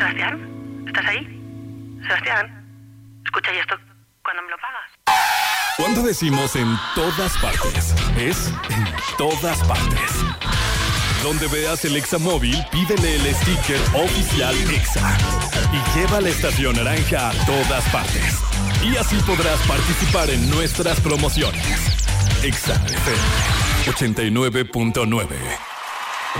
Sebastián, ¿estás ahí? Sebastián, escucha, ¿y esto cuándo me lo pagas? Cuando decimos en todas partes, es en todas partes. Donde veas el Exa móvil, pídele el sticker oficial Exa y lleva la estación naranja a todas partes. Y así podrás participar en nuestras promociones. Exa FM 89.9.